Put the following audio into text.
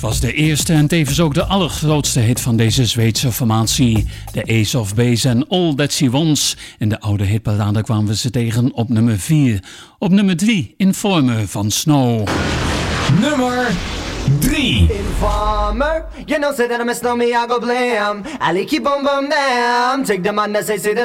was de eerste en tevens ook de allergrootste hit van deze Zweedse formatie. De Ace of Base en All That She Wants. In de oude hitparade kwamen we ze tegen op nummer 4. Op nummer 3, Informer van Snow. Nummer 3. Informer, you know say that I miss no me, I go blame. I like keep on bum them. Take the man that say that